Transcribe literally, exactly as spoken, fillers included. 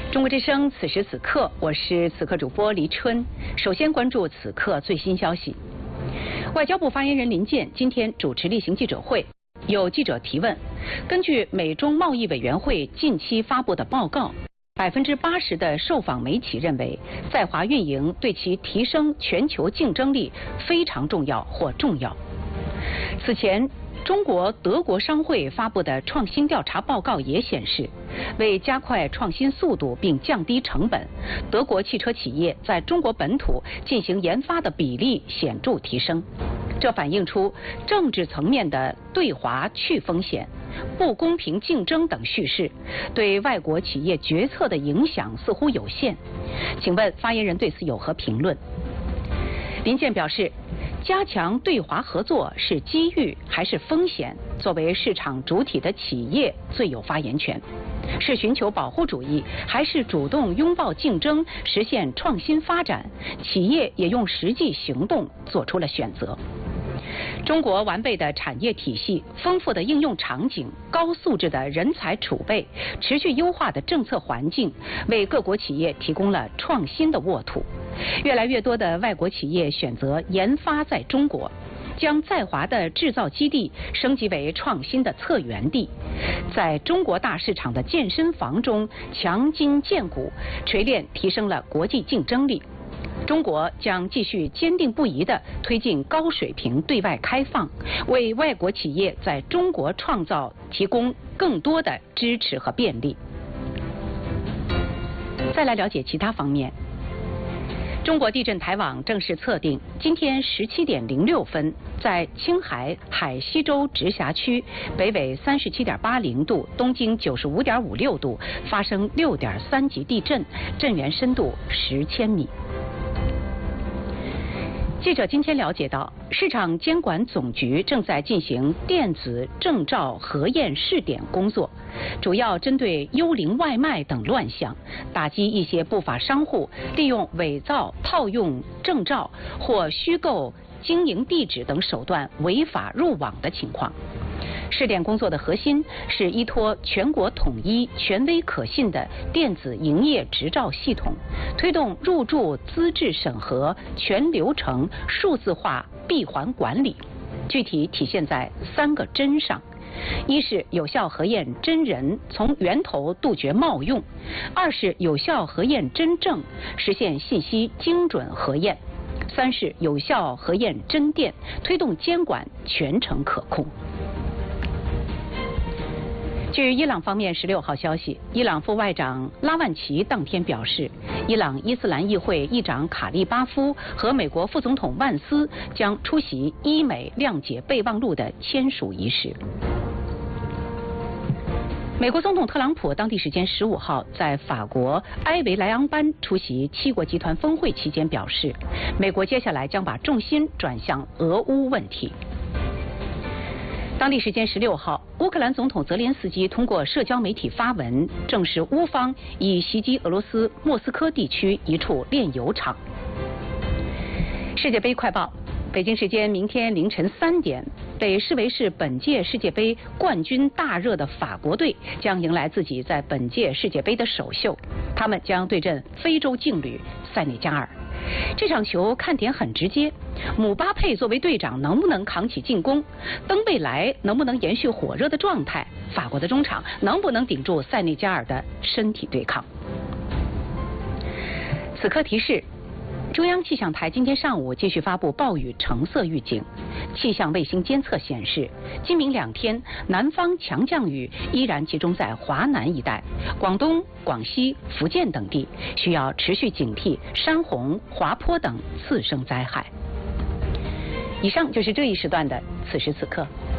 中国之声此时此刻，我是此刻主播黎春。首先关注此刻最新消息。外交部发言人林健今天主持例行记者会，有记者提问：根据美中贸易委员会近期发布的报告，百分之八十的受访媒体认为在华运营对其提升全球竞争力非常重要或重要。此前，中国德国商会发布的创新调查报告也显示，为加快创新速度并降低成本，德国汽车企业在中国本土进行研发的比例显著提升。这反映出政治层面的对华去风险、不公平竞争等叙事对外国企业决策的影响似乎有限。请问发言人对此有何评论？林健表示，加强对华合作是机遇还是风险？作为市场主体的企业最有发言权。是寻求保护主义，还是主动拥抱竞争，实现创新发展？企业也用实际行动做出了选择。中国完备的产业体系、丰富的应用场景、高素质的人才储备、持续优化的政策环境，为各国企业提供了创新的沃土。越来越多的外国企业选择研发在中国，将在华的制造基地升级为创新的策源地，在中国大市场的健身房中强筋健骨，锤炼提升了国际竞争力。中国将继续坚定不移地推进高水平对外开放，为外国企业在中国创造提供更多的支持和便利。再来了解其他方面。中国地震台网正式测定，今天十七点零六分，在青海海西州直辖区北纬三十七点八零度、东经九十五点五六度发生六点三级地震，震源深度十千米。记者今天了解到，市场监管总局正在进行电子证照核验试点工作，主要针对幽灵外卖等乱象，打击一些不法商户利用伪造、套用证照或虚构经营地址等手段违法入网的情况。试点工作的核心是依托全国统一、权威可信的电子营业执照系统，推动入驻资质审核全流程数字化闭环管理。具体体现在三个真上：一是有效核验真人，从源头杜绝冒用；二是有效核验真证，实现信息精准核验；三是有效核验真店，推动监管全程可控。据伊朗方面十六号消息，伊朗副外长拉万齐当天表示，伊朗伊斯兰议会议长卡利巴夫和美国副总统万斯将出席伊美谅解备忘录的签署仪式。美国总统特朗普当地时间十五号在法国埃维莱昂班出席七国集团峰会期间表示，美国接下来将把重心转向俄乌问题。当地时间十六号，乌克兰总统泽连斯基通过社交媒体发文，证实乌方已袭击俄罗斯莫斯科地区一处炼油厂。世界杯快报：北京时间明天凌晨三点，被视为是本届世界杯冠军大热的法国队将迎来自己在本届世界杯的首秀，他们将对阵非洲劲旅塞内加尔。这场球看点很直接，姆巴佩作为队长能不能扛起进攻？登贝莱能不能延续火热的状态？法国的中场能不能顶住塞内加尔的身体对抗？此刻提示：中央气象台今天上午继续发布暴雨橙色预警。气象卫星监测显示，今明两天南方强降雨依然集中在华南一带，广东、广西、福建等地需要持续警惕山洪、滑坡等次生灾害。以上就是这一时段的此时此刻。